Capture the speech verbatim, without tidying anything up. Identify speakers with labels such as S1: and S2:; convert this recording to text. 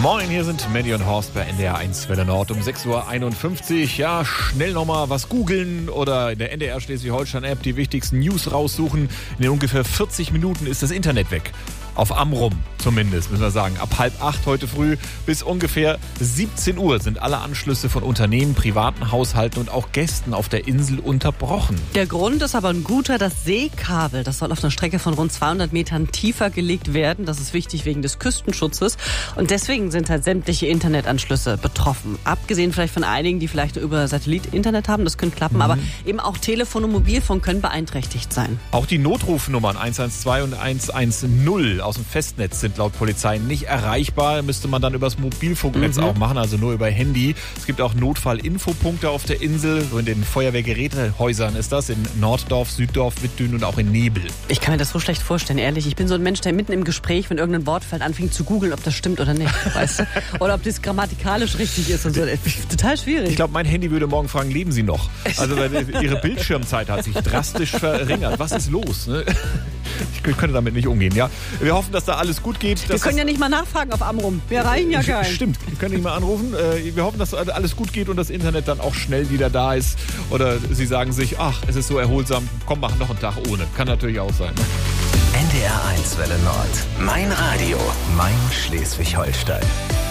S1: Moin, hier sind Mandy und Horst bei N D R eins Welle Nord um sechs Uhr einundfünfzig. Ja, schnell nochmal was googeln oder in der N D R Schleswig-Holstein-App die wichtigsten News raussuchen. In den ungefähr vierzig Minuten ist das Internet weg. Auf Amrum zumindest, müssen wir sagen. Ab halb acht heute früh bis ungefähr siebzehn Uhr sind alle Anschlüsse von Unternehmen, privaten Haushalten und auch Gästen auf der Insel unterbrochen.
S2: Der Grund ist aber ein guter, das Seekabel. Das soll auf einer Strecke von rund zweihundert Metern tiefer gelegt werden. Das ist wichtig wegen des Küstenschutzes. Und deswegen sind halt sämtliche Internetanschlüsse betroffen. Abgesehen vielleicht von einigen, die vielleicht über Satellit Internet haben, das könnte klappen. Mhm. Aber eben auch Telefon und Mobilfunk können beeinträchtigt sein.
S1: Auch die Notrufnummern eins eins zwei und eins eins null aus dem Festnetz sind laut Polizei nicht erreichbar. Müsste man dann übers Mobilfunknetz mhm. auch machen, also nur über Handy. Es gibt auch Notfall-Infopunkte auf der Insel. So in den Feuerwehrgerätehäusern ist das. In Norddorf, Süddorf, Wittdün und auch in Nebel.
S2: Ich kann mir das so schlecht vorstellen, ehrlich. Ich bin so ein Mensch, der mitten im Gespräch, wenn irgendein Wort fällt, anfängt zu googeln, ob das stimmt oder nicht. Weißt du? Oder ob das grammatikalisch richtig ist und so. Total schwierig.
S1: Ich glaube, mein Handy würde morgen fragen, leben Sie noch? Also Ihre Bildschirmzeit hat sich drastisch verringert. Was ist los? Ne? Ich könnte damit nicht umgehen, ja. Wir hoffen, dass da alles gut geht.
S2: Wir können ja nicht mal nachfragen auf Amrum. Wir erreichen ja keinen.
S1: Stimmt, wir können nicht mal anrufen. Wir hoffen, dass alles gut geht und das Internet dann auch schnell wieder da ist. Oder Sie sagen sich, ach, es ist so erholsam, komm, machen noch einen Tag ohne. Kann natürlich auch sein.
S3: N D R eins Welle Nord. Mein Radio, mein Schleswig-Holstein.